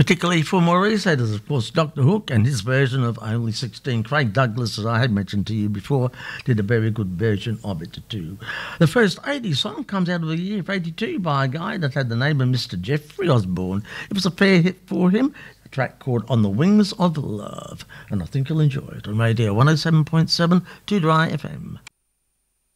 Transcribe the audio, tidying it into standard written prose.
particularly for Maurice. That is, of course, Dr. Hook and his version of Only 16. Craig Douglas, as I had mentioned to you before, did a very good version of it too. The first 80s song comes out of the year of 82 by a guy that had the name of Mr. Jeffrey Osborne. It was a fair hit for him, a track called On the Wings of Love, and I think you'll enjoy it on Radio 107.7 2 Dry FM.